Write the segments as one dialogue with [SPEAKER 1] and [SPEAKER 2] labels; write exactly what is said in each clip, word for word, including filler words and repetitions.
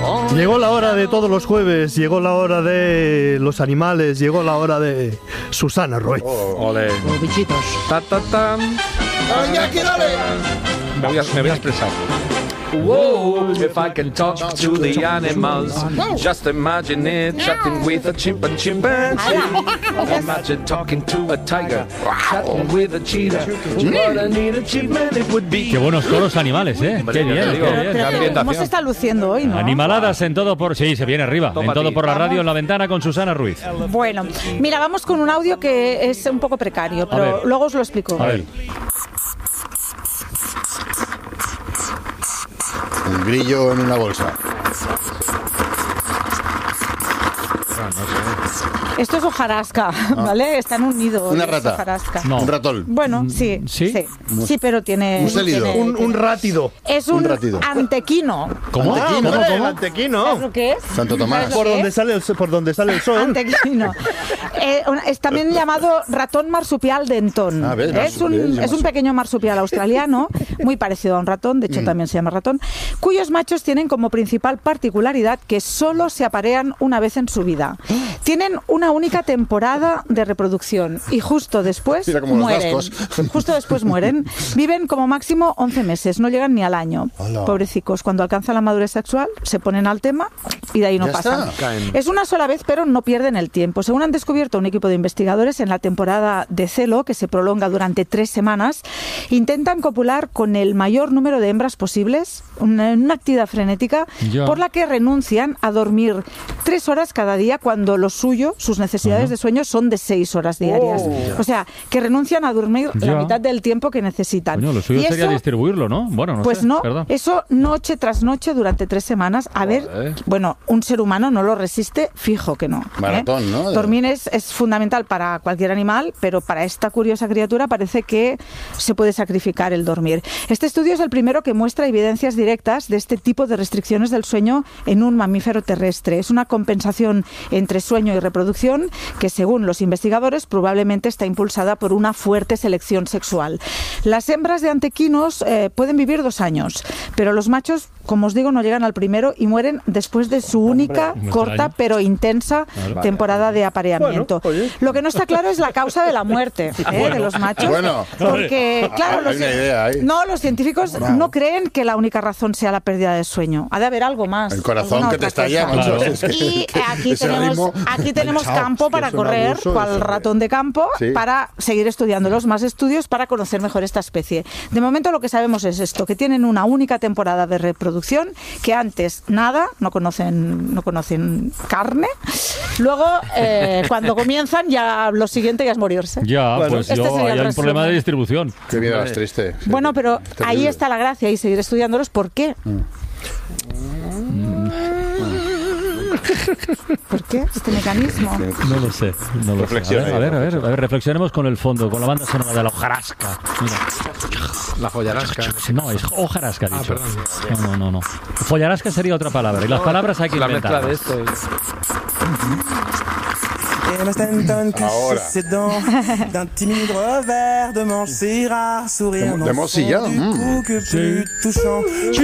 [SPEAKER 1] Llegó la hora de todos los jueves, llegó la hora de los animales, llegó la hora de Susana Ruiz.
[SPEAKER 2] Oh, ole.
[SPEAKER 3] Los bichitos.
[SPEAKER 2] Ta, ta, ta. Me voy a, me voy a expresar. Whoa, if I can talk to the animals, just imagine it, chatting with a chimp and chimpanzee. Imagine talking to a tiger, chatting with a cheetah. What a neat achievement it would be.
[SPEAKER 4] Qué buenos coros animales, ¿eh? Qué bien, qué bien.
[SPEAKER 3] Pero, ¿cómo se está luciendo hoy, no?
[SPEAKER 4] Animaladas en todo por... Sí, se viene arriba.
[SPEAKER 2] Toma
[SPEAKER 4] en todo
[SPEAKER 2] ti.
[SPEAKER 4] por la radio, en la ventana con Susana Ruiz.
[SPEAKER 3] Bueno, mira, vamos con un audio que es un poco precario, pero
[SPEAKER 4] ver.
[SPEAKER 3] luego os lo explico.
[SPEAKER 4] A ver.
[SPEAKER 5] Un grillo en una bolsa.
[SPEAKER 3] Esto es hojarasca, ¿vale? Está en un nido.
[SPEAKER 5] Una
[SPEAKER 3] es
[SPEAKER 5] rata.
[SPEAKER 3] hojarasca.
[SPEAKER 4] No.
[SPEAKER 5] Un ratón.
[SPEAKER 3] Bueno, sí,
[SPEAKER 4] ¿Sí?
[SPEAKER 3] sí, sí, pero tiene...
[SPEAKER 5] Un célido.
[SPEAKER 3] tiene-
[SPEAKER 1] Un, un rátido.
[SPEAKER 3] Es un,
[SPEAKER 5] un ratido.
[SPEAKER 3] antequino.
[SPEAKER 5] ¿Cómo?
[SPEAKER 1] Ah,
[SPEAKER 5] Antequino.
[SPEAKER 1] hombre,
[SPEAKER 5] ¿Cómo?
[SPEAKER 1] Antequino.
[SPEAKER 3] ¿Sabes lo que es?
[SPEAKER 5] Santo Tomás.
[SPEAKER 3] ¿Sabes lo
[SPEAKER 1] Por
[SPEAKER 3] que
[SPEAKER 1] donde
[SPEAKER 3] es?
[SPEAKER 1] sale el, por donde sale el sol.
[SPEAKER 3] Antequino. Eh, un- es también llamado ratón marsupial dentón.
[SPEAKER 5] Ah, ves,
[SPEAKER 3] es,
[SPEAKER 5] marsupial,
[SPEAKER 3] un,
[SPEAKER 5] sí,
[SPEAKER 3] es un pequeño marsupial australiano, muy parecido a un ratón, de hecho también se llama ratón, cuyos machos tienen como principal particularidad que solo se aparean una vez en su vida. Tienen una única temporada de reproducción y justo después
[SPEAKER 5] Mira, como los
[SPEAKER 3] mueren.
[SPEAKER 5] vascos.
[SPEAKER 3] Justo después mueren. Viven como máximo once meses, no llegan ni al año.
[SPEAKER 5] Hola.
[SPEAKER 3] Pobrecicos, cuando alcanzan la madurez sexual se ponen al tema y de ahí no
[SPEAKER 5] Ya
[SPEAKER 3] pasan.
[SPEAKER 5] está.
[SPEAKER 2] Caen.
[SPEAKER 3] Es una sola vez, pero no pierden el tiempo. Según han descubierto un equipo de investigadores en la temporada de celo, que se prolonga durante tres semanas, intentan copular con el mayor número de hembras posibles, una, una actividad frenética,
[SPEAKER 4] Ya.
[SPEAKER 3] por la que renuncian a dormir tres horas cada día cuando lo suyo, sus necesidades de sueño, son de seis horas diarias. O sea, que renuncian a dormir
[SPEAKER 4] Ya.
[SPEAKER 3] la mitad del tiempo que necesitan.
[SPEAKER 4] Coño, lo suyo
[SPEAKER 3] Y
[SPEAKER 4] sería
[SPEAKER 3] eso-
[SPEAKER 4] distribuirlo, ¿no? Bueno, no
[SPEAKER 3] pues
[SPEAKER 4] sé,
[SPEAKER 3] no,
[SPEAKER 4] perdón.
[SPEAKER 3] eso noche tras noche durante tres semanas. A ver, bueno, un ser humano no lo resiste, fijo que no. ¿eh?
[SPEAKER 5] Maratón, ¿no?
[SPEAKER 3] Dormir es, es fundamental para cualquier animal, pero para esta curiosa criatura parece que se puede sacrificar el dormir. Este estudio es el primero que muestra evidencias directas de este tipo de restricciones del sueño en un mamífero terrestre. Es una compensación entre sueño y reproducción que, según los investigadores, probablemente está impulsada por una fuerte selección sexual. Las hembras de antequinos eh, pueden vivir dos años, pero los machos, como os digo, no llegan al primero y mueren después de su única,
[SPEAKER 4] Hombre,
[SPEAKER 3] corta
[SPEAKER 4] extraño.
[SPEAKER 3] pero intensa temporada de apareamiento.
[SPEAKER 1] Bueno, oye.
[SPEAKER 3] Lo que no está claro es la causa de la muerte ¿eh? de los machos.
[SPEAKER 5] Bueno.
[SPEAKER 3] Porque, claro,
[SPEAKER 5] Hay
[SPEAKER 3] los,
[SPEAKER 5] una idea ahí.
[SPEAKER 3] no, los científicos no creen que la única razón sea la pérdida de sueño. Ha de haber algo más.
[SPEAKER 5] El corazón
[SPEAKER 3] alguna
[SPEAKER 5] que te
[SPEAKER 3] otra
[SPEAKER 5] estalla,
[SPEAKER 3] cosa.
[SPEAKER 5] macho.
[SPEAKER 4] Claro.
[SPEAKER 5] Es que-
[SPEAKER 3] Y aquí
[SPEAKER 5] ese
[SPEAKER 3] tenemos,
[SPEAKER 5] ritmo-
[SPEAKER 3] aquí tenemos
[SPEAKER 5] Chao,
[SPEAKER 3] campo
[SPEAKER 5] es que
[SPEAKER 3] para
[SPEAKER 5] es un
[SPEAKER 3] correr,
[SPEAKER 5] abuso
[SPEAKER 3] cual
[SPEAKER 5] eso,
[SPEAKER 3] ratón de campo,
[SPEAKER 5] Sí.
[SPEAKER 3] para seguir estudiándolos, más estudios para conocer mejor esta especie. De momento lo que sabemos es esto, que tienen una única temporada de reproducción, que antes nada, no conocen, no conocen carne. Luego, eh, cuando comienzan, ya lo siguiente ya es morirse.
[SPEAKER 4] Ya,
[SPEAKER 1] Bueno,
[SPEAKER 4] pues
[SPEAKER 3] este
[SPEAKER 4] yo,
[SPEAKER 3] sería
[SPEAKER 4] hay
[SPEAKER 3] el
[SPEAKER 4] un problema de
[SPEAKER 3] resumen.
[SPEAKER 4] distribución.
[SPEAKER 5] Qué vida más triste. Sí,
[SPEAKER 3] Bueno, pero
[SPEAKER 5] terrible.
[SPEAKER 3] ahí está la gracia y seguir estudiándolos. ¿Por qué? ¿Por qué este mecanismo?
[SPEAKER 4] No lo sé. No lo sé.
[SPEAKER 5] Reflexiona,
[SPEAKER 4] A ver, a ver, a ver,
[SPEAKER 5] reflexiona.
[SPEAKER 4] a ver, reflexionemos con el fondo, con la banda sonora de la hojarasca. Mira.
[SPEAKER 2] La follarasca.
[SPEAKER 4] No, es hojarasca,
[SPEAKER 2] Ah,
[SPEAKER 4] dicho.
[SPEAKER 2] perdón.
[SPEAKER 4] No, no, no, no. Follarasca sería otra palabra. Y las palabras hay que
[SPEAKER 2] La mezcla de
[SPEAKER 4] inventarlas.
[SPEAKER 2] esto.
[SPEAKER 6] Emma Stanton cache
[SPEAKER 5] Ahora.
[SPEAKER 6] ses dents d'un timide revers de manche, ses rares sourires
[SPEAKER 5] De- de
[SPEAKER 6] n'en
[SPEAKER 5] morcilla,
[SPEAKER 6] sont du
[SPEAKER 5] mm.
[SPEAKER 6] coup que plus touchant.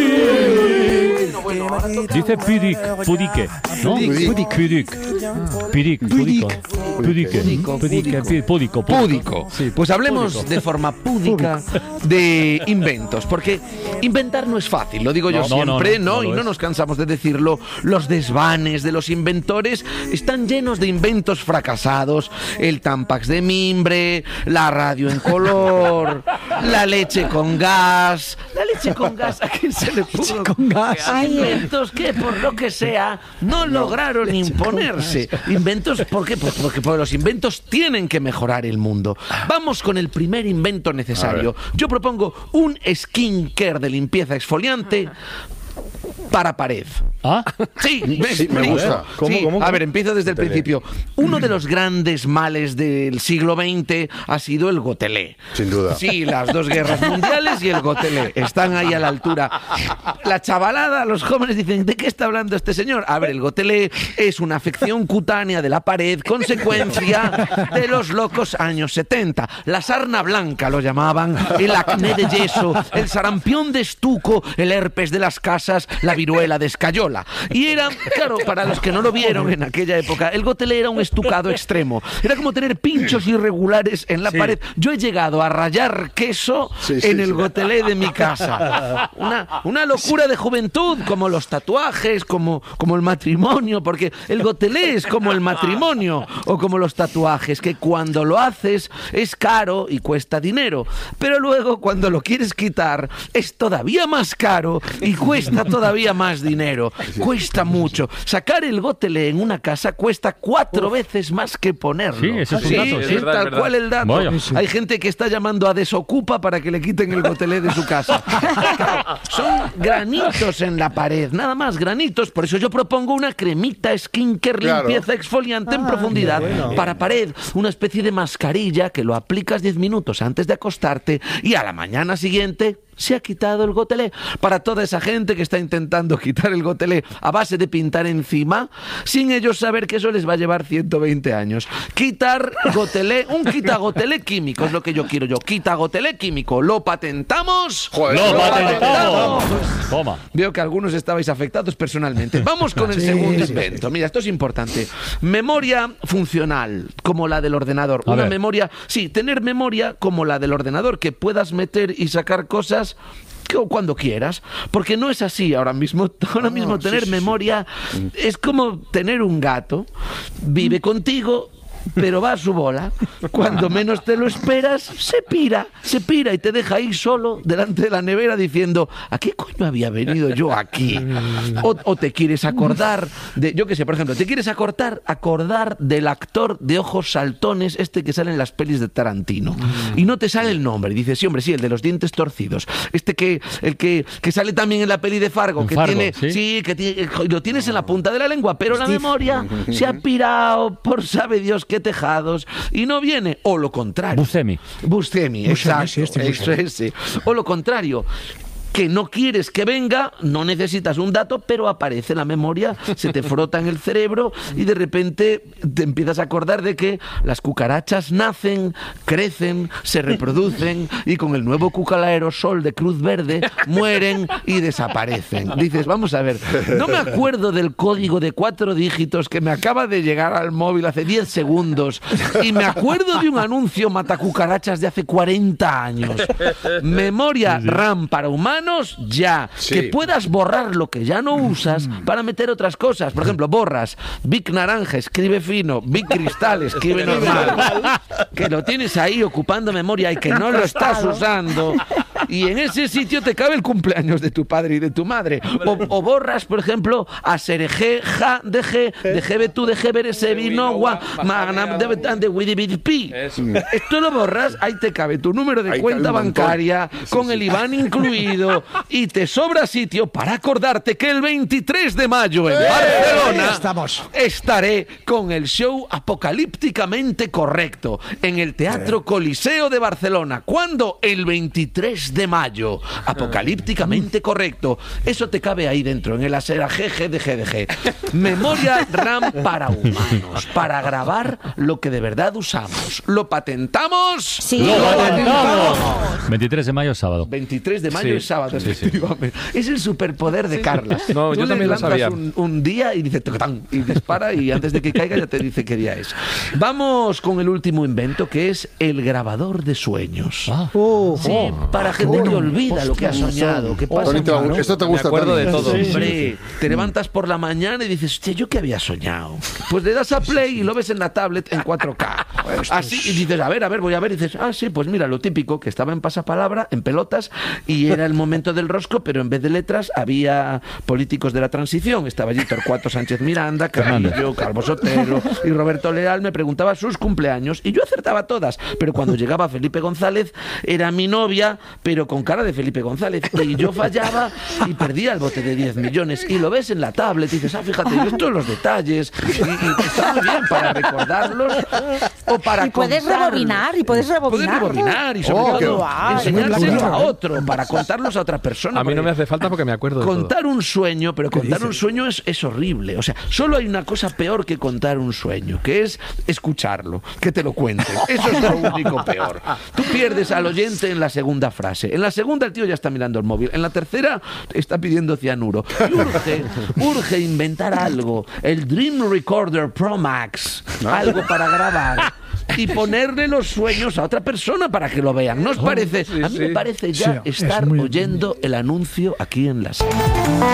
[SPEAKER 4] Dice pudic, pudique, ¿no?
[SPEAKER 5] Pudic.
[SPEAKER 4] Pudic. Pudic, pudico. Pudique. Pudique, pi- Púdico.
[SPEAKER 7] Púdico.
[SPEAKER 4] Sí,
[SPEAKER 7] Pues hablemos
[SPEAKER 4] púdico.
[SPEAKER 7] de forma púdica de inventos, porque inventar no es fácil, lo digo yo
[SPEAKER 4] No, no,
[SPEAKER 7] siempre,
[SPEAKER 4] no, no,
[SPEAKER 7] ¿no?
[SPEAKER 4] no
[SPEAKER 7] Y
[SPEAKER 4] lo
[SPEAKER 7] no
[SPEAKER 4] es.
[SPEAKER 7] nos cansamos de decirlo, los desvanes de los inventores están llenos de inventos fracasados, el Tampax de mimbre, la radio en color, la leche con gas, la leche con gas, ¿a quién se le pudo?
[SPEAKER 4] con gas.
[SPEAKER 3] Ay,
[SPEAKER 7] Inventos que, por lo que sea, no lograron imponerse. Inventos, ¿por qué? Pues porque, porque los inventos tienen que mejorar el mundo. Vamos con el primer invento necesario. Yo propongo un skincare de limpieza exfoliante para pared.
[SPEAKER 4] ¿Ah?
[SPEAKER 7] Sí,
[SPEAKER 5] Sí, me gusta.
[SPEAKER 1] ¿Cómo,
[SPEAKER 7] Sí,
[SPEAKER 1] cómo,
[SPEAKER 7] A
[SPEAKER 1] cómo?
[SPEAKER 7] ver, empiezo desde el
[SPEAKER 5] Gotelé.
[SPEAKER 7] principio. Uno de los grandes males del siglo veinte ha sido el gotelé.
[SPEAKER 5] Sin duda.
[SPEAKER 7] Sí, las dos guerras mundiales y el gotelé están ahí a la altura. La chavalada, los jóvenes dicen, ¿de qué está hablando este señor? A ver, el gotelé es una afección cutánea de la pared, consecuencia de los locos años setenta. La sarna blanca lo llamaban, el acné de yeso, el sarampión de estuco, el herpes de las casas la viruela de escayola. Y era, claro, para los que no lo vieron en aquella época, el gotelé era un estucado extremo. Era como tener pinchos irregulares en la
[SPEAKER 4] Sí.
[SPEAKER 7] pared. Yo he llegado a rayar queso
[SPEAKER 5] Sí, sí,
[SPEAKER 7] en el
[SPEAKER 5] sí.
[SPEAKER 7] gotelé de mi casa. Una, una locura de juventud, como los tatuajes, como, como el matrimonio, porque el gotelé es como el matrimonio o como los tatuajes, que cuando lo haces es caro y cuesta dinero, pero luego cuando lo quieres quitar es todavía más caro y cuesta todavía más dinero. Cuesta mucho. Sacar el gotelé en una casa cuesta cuatro veces más que ponerlo.
[SPEAKER 4] Sí, ese es un
[SPEAKER 7] Sí,
[SPEAKER 4] dato,
[SPEAKER 7] sí,
[SPEAKER 2] es verdad,
[SPEAKER 7] tal
[SPEAKER 2] es verdad.
[SPEAKER 7] cual el dato.
[SPEAKER 4] Vaya.
[SPEAKER 7] Hay gente que está llamando a Desocupa para que le quiten el gotelé de su casa. Son granitos en la pared, nada más, granitos. Por eso yo propongo una cremita skincare,
[SPEAKER 5] Claro.
[SPEAKER 7] limpieza exfoliante en profundidad para pared, una especie de mascarilla que lo aplicas diez minutos antes de acostarte y a la mañana siguiente se ha quitado el gotelé. Para toda esa gente que está intentando quitar el gotelé a base de pintar encima, sin ellos saber que eso les va a llevar ciento veinte años. Quitar gotelé, un quitagotelé químico es lo que yo quiero yo. Quitagotelé químico, lo patentamos.
[SPEAKER 5] Joder,
[SPEAKER 4] ¡Lo
[SPEAKER 5] lo
[SPEAKER 4] patentamos! Toma.
[SPEAKER 7] Veo que algunos estabais afectados personalmente. Vamos con el segundo invento. Mira, esto es importante. Memoria funcional, como la del ordenador.
[SPEAKER 4] A
[SPEAKER 7] Una
[SPEAKER 4] ver.
[SPEAKER 7] memoria, sí, tener memoria como la del ordenador, que puedas meter y sacar cosas que- o cuando quieras, porque no es así ahora mismo. Ahora mismo tener memoria es como tener un gato, vive contigo, pero va a su bola. Cuando menos te lo esperas, se pira, se pira y te deja ahí solo delante de la nevera diciendo, ¿a qué coño había venido yo aquí? O, o te quieres acordar de, yo qué sé, por ejemplo, te quieres acordar, acordar del actor de ojos saltones, este que sale en las pelis de Tarantino. Y no te sale el nombre. Y dices, sí, hombre, sí, el de los dientes torcidos. Este que, el que, que sale también en la peli de Fargo,
[SPEAKER 4] En
[SPEAKER 7] que
[SPEAKER 4] Fargo,
[SPEAKER 7] tiene,
[SPEAKER 4] ¿sí?
[SPEAKER 7] sí, que tiene- lo tienes en la punta de la lengua, pero la memoria se ha pirado por sabe Dios qué tejados y no viene. O lo contrario.
[SPEAKER 4] Buscemi.
[SPEAKER 7] Buscemi, exacto.
[SPEAKER 6] sí, este
[SPEAKER 7] Eso es, sí. O lo contrario, que no quieres que venga, no necesitas un dato, pero aparece la memoria, se te frota en el cerebro y de repente te empiezas a acordar de que las cucarachas nacen, crecen, se reproducen y con el nuevo cucal aerosol de Cruz Verde mueren y desaparecen. Dices, vamos a ver, no me acuerdo del código de cuatro dígitos que me acaba de llegar al móvil hace diez segundos y me acuerdo de un anuncio matacucarachas de hace cuarenta años. Memoria RAM para humanos, ya.
[SPEAKER 5] Sí.
[SPEAKER 7] Que puedas borrar lo que ya no usas para meter otras cosas. Por ejemplo, borras Vic Naranja, escribe fino, Vic Cristal, escribe normal. Que lo tienes ahí ocupando memoria y que no lo estás usando. Y en ese sitio te cabe el cumpleaños de tu padre y de tu madre. O, o borras, por ejemplo, a Serege, Ja, de G, de G B tú, de G Berese, Vinogua, Magnam, de Betan, de Widibidpi.
[SPEAKER 2] Eso.
[SPEAKER 7] Esto lo borras, ahí te cabe tu número de
[SPEAKER 5] Ahí
[SPEAKER 7] cuenta
[SPEAKER 5] cabe un montón.
[SPEAKER 7] bancaria, con el IBAN incluido, y te sobra sitio para acordarte que el veintitrés de mayo en Barcelona
[SPEAKER 6] Estamos.
[SPEAKER 7] estaré con el show Apocalípticamente Correcto en el Teatro Coliseo de Barcelona. ¿Cuándo? El veintitrés de mayo. Apocalípticamente Correcto. Eso te cabe ahí dentro, en el Asera G G de G D G. Memoria RAM para humanos, para grabar lo que de verdad usamos. ¿Lo patentamos?
[SPEAKER 3] Sí.
[SPEAKER 4] ¡Lo patentamos! veintitrés de mayo, sábado.
[SPEAKER 7] veintitrés de mayo
[SPEAKER 2] Sí,
[SPEAKER 7] es sábado,
[SPEAKER 2] sí, sí.
[SPEAKER 7] efectivamente. Es el superpoder de Carlas.
[SPEAKER 2] No,
[SPEAKER 7] Tú
[SPEAKER 2] yo
[SPEAKER 7] le
[SPEAKER 2] también lo
[SPEAKER 7] lanzas
[SPEAKER 2] sabía.
[SPEAKER 7] Un, un día y dice tocatán, y dispara y antes de que caiga ya te dice qué día es. Vamos con el último invento, que es el grabador de sueños.
[SPEAKER 4] Ah.
[SPEAKER 3] Uh,
[SPEAKER 7] Sí, para gente que olvida lo que ha soñado, que pasa.
[SPEAKER 5] Tony, te va- esto te
[SPEAKER 2] Me
[SPEAKER 5] gusta,
[SPEAKER 2] acuerdo
[SPEAKER 5] Tony.
[SPEAKER 2] de todo.
[SPEAKER 7] Hombre, te levantas por la mañana y dices, hostia, ¿yo qué había soñado? Pues le das a play y lo ves en la tablet en cuatro K. Así, y dices, a ver, a ver, voy a ver. Y dices, ah, sí, pues mira, lo típico, que estaba en pasapalabra, en pelotas, y era el momento del rosco, pero en vez de letras había políticos de la transición. Estaba allí Torcuato Sánchez Miranda, Carrillo, Calvo Sotelo y Roberto Leal. Me preguntaba sus cumpleaños y yo acertaba todas. Pero cuando llegaba Felipe González, era mi novia, pero con cara de Felipe González. Y yo fallaba y perdía el bote de diez millones. Y lo ves en la tablet y dices, ah, fíjate, yo todos los detalles. Y, y está muy bien para recordarlos. o para
[SPEAKER 3] Y puedes
[SPEAKER 7] contarlos.
[SPEAKER 3] rebobinar, y puedes rebobinar.
[SPEAKER 7] Puedes rebobinar y sobre
[SPEAKER 5] Oh, qué-
[SPEAKER 7] todo
[SPEAKER 3] guay.
[SPEAKER 7] enseñárselo a
[SPEAKER 1] Claro.
[SPEAKER 7] otro, para contarlos a otra persona.
[SPEAKER 2] A mí no
[SPEAKER 7] porque
[SPEAKER 2] me hace falta porque me acuerdo de todo.
[SPEAKER 7] Contar un sueño, pero contar un sueño es, es horrible. O sea, solo hay una cosa peor que contar un sueño, que es escucharlo, que te lo cuenten. Eso es lo único peor. Tú pierdes al oyente en la segunda frase. En la segunda el tío ya está mirando el móvil. En la tercera está pidiendo cianuro. Y urge, urge inventar algo. El Dream Recorder Pro Max. Algo para grabar. Y ponerle los sueños a otra persona para que lo vean. ¿No os parece? A mí me parece ya
[SPEAKER 8] Sí, es
[SPEAKER 7] estar
[SPEAKER 8] muy-
[SPEAKER 7] oyendo el anuncio aquí en la sala.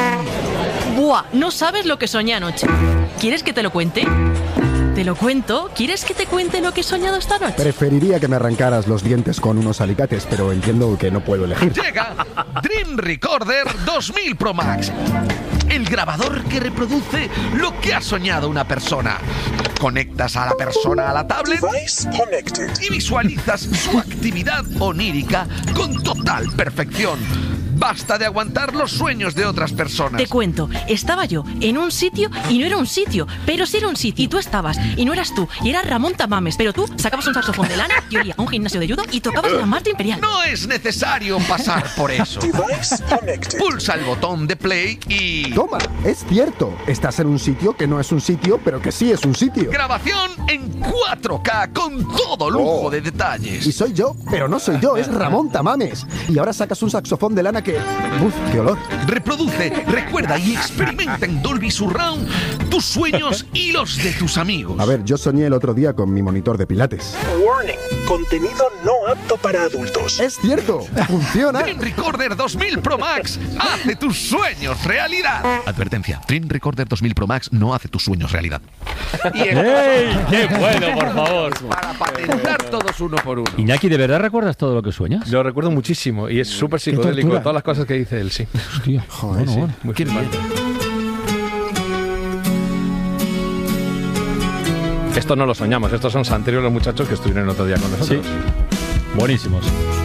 [SPEAKER 9] Buah, no sabes lo que soñé anoche. ¿Quieres que te lo cuente? ¿Te lo cuento? ¿Quieres que te cuente lo que he soñado esta noche?
[SPEAKER 10] Preferiría que me arrancaras los dientes con unos alicates, pero entiendo que no puedo elegir.
[SPEAKER 7] Llega Dream Recorder dos mil Pro Max. El grabador que reproduce lo que ha soñado una persona. Conectas a la persona a la tablet y visualizas su actividad onírica con total perfección. Basta de aguantar los sueños de otras personas.
[SPEAKER 9] Te cuento, estaba yo en un sitio y no era un sitio, pero sí era un sitio. Y tú estabas, y no eras tú, y era Ramón Tamames. Pero tú sacabas un saxofón de lana, y olía a un gimnasio de judo y tocabas la marcha imperial.
[SPEAKER 7] No es necesario pasar por eso. Pulsa el botón de play y...
[SPEAKER 10] Toma, es cierto. Estás en un sitio que no es un sitio, pero que sí es un sitio.
[SPEAKER 7] Grabación en cuatro K con todo lujo
[SPEAKER 5] Oh.
[SPEAKER 7] de detalles.
[SPEAKER 10] Y soy yo, pero no soy yo, es Ramón Tamames. Y ahora sacas un saxofón de lana que... ¡Uf, qué olor!
[SPEAKER 7] Reproduce, recuerda y experimenta en Dolby Surround tus sueños y los de tus amigos.
[SPEAKER 10] A ver, yo soñé el otro día con mi monitor de pilates.
[SPEAKER 8] Warning, contenido no apto para adultos.
[SPEAKER 10] ¡Es cierto! ¡Funciona!
[SPEAKER 7] Dream Recorder dos mil Pro Max hace tus sueños realidad. Advertencia, Dream Recorder dos mil Pro Max no hace tus sueños realidad. Y
[SPEAKER 4] ¡Ey! ¡Qué bueno, por favor!
[SPEAKER 7] para patentar todos uno por uno.
[SPEAKER 4] Iñaki, ¿de verdad recuerdas todo lo que sueñas?
[SPEAKER 2] Lo recuerdo muchísimo y es súper psicodélico.
[SPEAKER 8] tortura.
[SPEAKER 2] Todas las cosas que dice él, sí.
[SPEAKER 4] Hostia, bueno,
[SPEAKER 2] Sí,
[SPEAKER 4] bueno.
[SPEAKER 2] muy
[SPEAKER 7] Qué
[SPEAKER 2] flipante.
[SPEAKER 7] miedo.
[SPEAKER 2] Esto no lo soñamos, estos son Santerio los muchachos que estuvieron el otro día con nosotros.
[SPEAKER 4] Sí. Buenísimos.